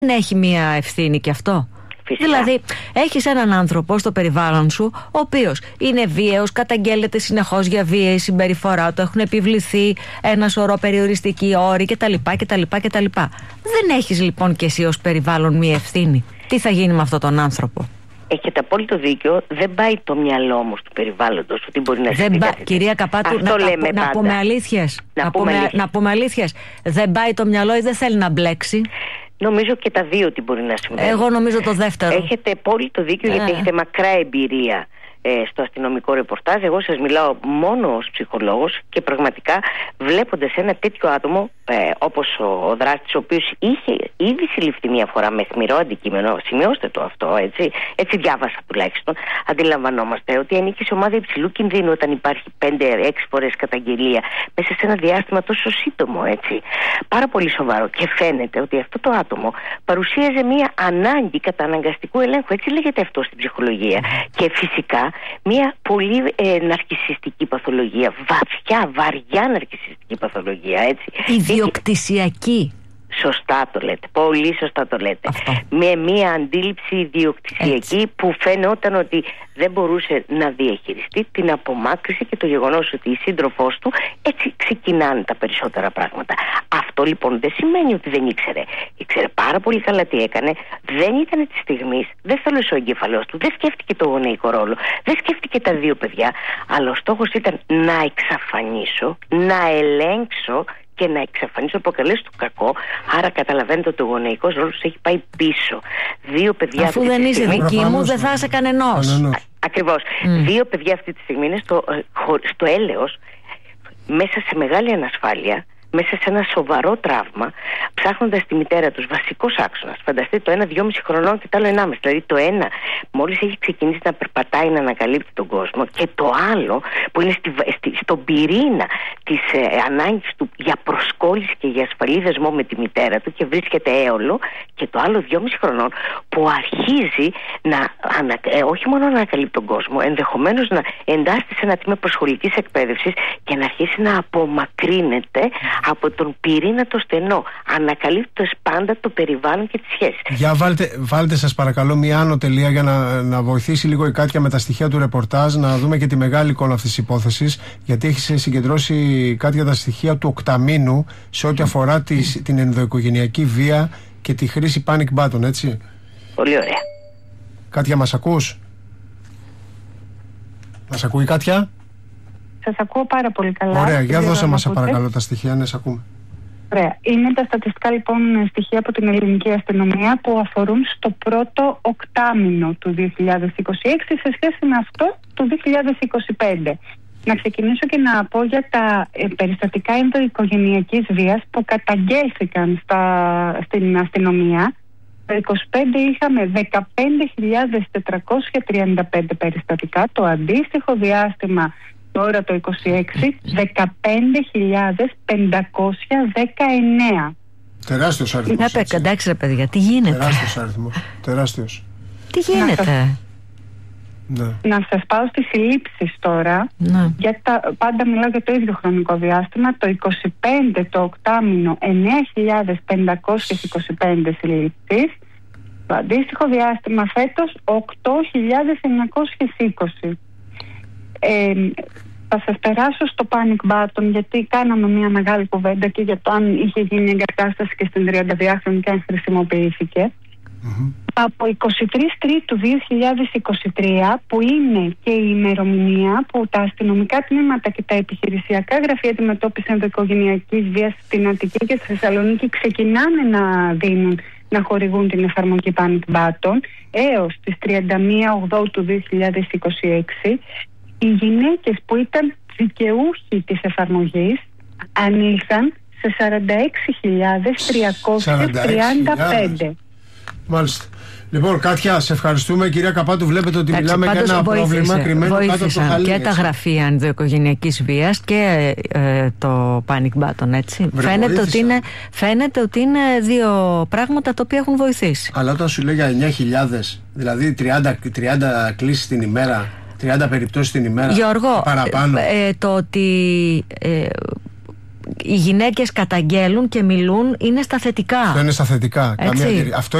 Δεν έχει μία ευθύνη και αυτό? Φυσικά. Δηλαδή, έχεις έναν άνθρωπο στο περιβάλλον σου, ο οποίος είναι βίαιος, καταγγέλλεται συνεχώς για βίαιη συμπεριφορά του, έχουν επιβληθεί ένα σωρό περιοριστικοί όροι κτλ. Δεν έχεις λοιπόν και εσύ ως περιβάλλον μία ευθύνη? Τι θα γίνει με αυτόν τον άνθρωπο? Έχετε απόλυτο δίκιο. Δεν πάει το μυαλό όμως του περιβάλλοντος ότι μπορεί να συμβεί κάτι. Κυρία Καπάτου, να πούμε αλήθειες. Να πούμε αλήθειες. Δεν πάει το μυαλό ή δεν θέλει να μπλέξει? Νομίζω και τα δύο ότι μπορεί να συμβαίνει. Εγώ νομίζω το δεύτερο. Έχετε απόλυτο δίκιο, γιατί έχετε μακρά εμπειρία στο αστυνομικό ρεπορτάζ. Εγώ σας μιλάω μόνο ως ψυχολόγος και πραγματικά βλέποντας ένα τέτοιο άτομο όπως ο δράστης, ο οποίος είχε ήδη συλληφθεί μια φορά με αιχμηρό αντικείμενο, σημειώστε το αυτό, έτσι διάβασα τουλάχιστον, αντιλαμβανόμαστε ότι ανήκει σε ομάδα υψηλού κινδύνου όταν υπάρχει 5-6 φορές καταγγελία μέσα σε ένα διάστημα τόσο σύντομο, έτσι. Πάρα πολύ σοβαρό. Και φαίνεται ότι αυτό το άτομο παρουσίαζε μια ανάγκη καταναγκαστικού ελέγχου, έτσι λέγεται αυτό στην ψυχολογία. Και φυσικά μια πολύ ναρκισσιστική παθολογία, βαριά ναρκισσιστική παθολογία, έτσι. Ιδιοκτησιακή. Σωστά το λέτε, πολύ σωστά το λέτε. Με μια αντίληψη ιδιοκτησιακή που φαίνονταν ότι δεν μπορούσε να διαχειριστεί την απομάκρυση και το γεγονός ότι η σύντροφός του, έτσι ξεκινάνε τα περισσότερα πράγματα. Αυτό λοιπόν δεν σημαίνει ότι δεν ήξερε. Ήξερε πάρα πολύ καλά τι έκανε, δεν ήταν τη στιγμή, δεν θέλωσε ο εγκέφαλός του, δεν σκέφτηκε το γονεϊκό ρόλο, δεν σκέφτηκε τα δύο παιδιά, αλλά ο στόχος ήταν να εξαφανίσω, να ελέγξω και να εξαφανίσω, προκαλέσει του κακό. Άρα καταλαβαίνετε ότι ο γονεϊκός ρόλος έχει πάει πίσω. Δύο παιδιά. Αφού δεν είσαι δική μου, δεν θα είσαι κανενός. Ακριβώς. Δύο παιδιά αυτή τη στιγμή είναι στο έλεος, μέσα σε μεγάλη ανασφάλεια, μέσα σε ένα σοβαρό τραύμα, ψάχνοντας τη μητέρα τους, βασικός άξονας. Φανταστείτε, το ένα 2,5 χρονών και το άλλο 1,5. Δηλαδή το ένα μόλις έχει ξεκινήσει να περπατάει, να ανακαλύπτει τον κόσμο, και το άλλο που είναι στον πυρήνα της ανάγκης του για προσκόλληση και για ασφαλή δεσμό με τη μητέρα του και βρίσκεται έολο, και το άλλο 2,5 χρονών που αρχίζει όχι μόνο να ανακαλύπτει τον κόσμο, ενδεχομένως να εντάσσεται σε ένα τμήμα προσχολικής εκπαίδευσης και να αρχίσει να απομακρύνεται από τον πυρήνα το στενό, ανακαλύπτοντας πάντα το περιβάλλον και τις σχέσεις. Για βάλτε σας παρακαλώ μία άνω τελεία για να βοηθήσει λίγο η Κάτια με τα στοιχεία του ρεπορτάζ, να δούμε και τη μεγάλη εικόνα αυτής της υπόθεσης, γιατί έχει συγκεντρώσει Κάτια τα στοιχεία του οκταμήνου σε ό,τι αφορά την ενδοοικογενειακή βία και τη χρήση panic button, έτσι. Πολύ ωραία. Κάτια, μας ακούς? Μας ακούει Κάτια? Σας ακούω πάρα πολύ καλά. Ωραία, για δώσε μας παρακαλώ τα στοιχεία, ναι, σε ακούμε. Ωραία. Είναι τα στατιστικά λοιπόν στοιχεία από την ελληνική αστυνομία που αφορούν στο πρώτο οκτάμηνο του 2026 σε σχέση με αυτό του 2025. Να ξεκινήσω και να πω για τα περιστατικά ενδοοικογενειακής βίας που καταγγέλθηκαν στην αστυνομία. Το 2025 είχαμε 15.435 περιστατικά, το αντίστοιχο διάστημα τώρα το 26, 15.519. Τεράστιος αριθμός. Εντάξει ρε παιδιά, τι γίνεται? Τεράστιος αριθμός. Τεράστιος. Τι γίνεται? Να σας πάω στις συλλήψεις τώρα. Πάντα μιλάω για το ίδιο χρονικό διάστημα. Το 25 το οκτάμηνο 9.525 συλλήψεις. Το αντίστοιχο διάστημα φέτος 8.920. Θα σας περάσω στο panic button, γιατί κάναμε μια μεγάλη κουβέντα και για το αν είχε γίνει εγκατάσταση και στην 32χρονη και αν χρησιμοποιήθηκε. Από 23 Τρίτου 2023, που είναι και η ημερομηνία που τα αστυνομικά τμήματα και τα επιχειρησιακά γραφεία αντιμετώπισης ενδοοικογενειακής βίας στην Αττική και στη Θεσσαλονίκη ξεκινάνε να χορηγούν την εφαρμογή panic button, έως τις 31 Οκτώβρου του 2026, οι γυναίκες που ήταν δικαιούχοι της εφαρμογής ανήλθαν σε 46.335. Μάλιστα. Λοιπόν, Κάτια, σε ευχαριστούμε. Κυρία Καπάτου, βλέπετε ότι μιλάμε για ένα πρόβλημα κρυμμένο κάτω από το χαλί. Και τα γραφεία ενδοοικογενειακής βίας και το panic button, έτσι. Φαίνεται ότι είναι δύο πράγματα τα οποία έχουν βοηθήσει. Αλλά όταν σου λέει για 9.000, δηλαδή 30 κλήσεις την ημέρα, 30 περιπτώσεις την ημέρα, Γιώργο, παραπάνω. Το ότι οι γυναίκες καταγγέλουν και μιλούν, είναι στα θετικά. Αυτό είναι στα θετικά. Αυτό